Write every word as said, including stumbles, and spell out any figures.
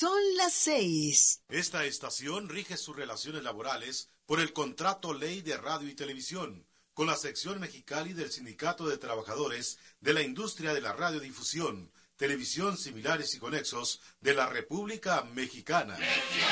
Son las seis. Esta estación rige sus relaciones laborales por el Contrato Ley de Radio y Televisión, con la sección Mexicali del Sindicato de Trabajadores de la Industria de la Radiodifusión, Televisión Similares y Conexos de la República Mexicana.